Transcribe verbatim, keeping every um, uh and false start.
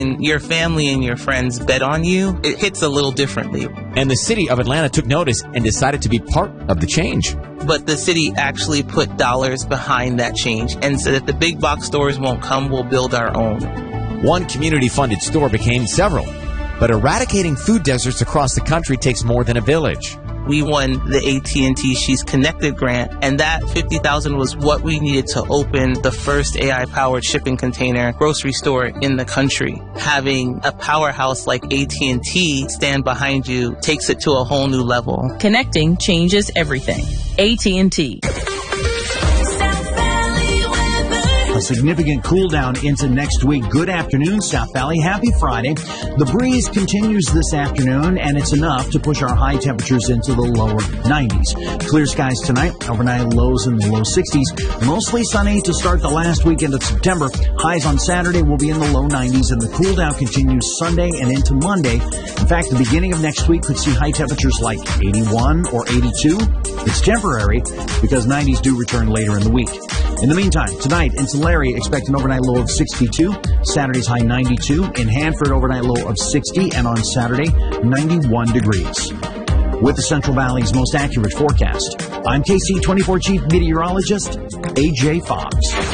and your family and your friends bet on you, it hits a little differently. And the city of Atlanta took notice and decided to be part of the change. But the city actually put dollars behind that change and said that the big box stores won't come, we'll build our own. One community-funded store became several. But eradicating food deserts across the country takes more than a village. We won the A T and T She's Connected grant, and that fifty thousand dollars was what we needed to open the first A I-powered shipping container grocery store in the country. Having a powerhouse like A T and T stand behind you takes it to a whole new level. Connecting changes everything. A T and T. A significant cool down into next week. Good afternoon, South Valley. Happy Friday. The breeze continues this afternoon, and it's enough to push our high temperatures into the lower nineties. Clear skies tonight. Overnight lows in the low sixties. Mostly sunny to start the last weekend of September. Highs on Saturday will be in the low nineties, and the cool down continues Sunday and into Monday. In fact, the beginning of next week could see high temperatures like eighty-one or eighty-two. It's temporary because nineties do return later in the week. In the meantime, tonight in Tulare, expect an overnight low of sixty-two. Saturday's high ninety-two. In Hanford, overnight low of sixty. And on Saturday, ninety-one degrees. With the Central Valley's most accurate forecast, I'm K C twenty-four Chief Meteorologist A J Fox.